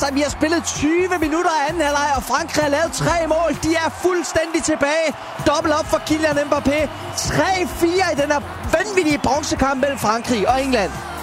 Altså, vi har spillet 20 minutter af anden halvleg, og Frankrig har lavet 3 mål. De er fuldstændig tilbage. Dobbelt op for Kylian Mbappé. 3-4 i den her vanvittige bronzekamp mellem Frankrig og England.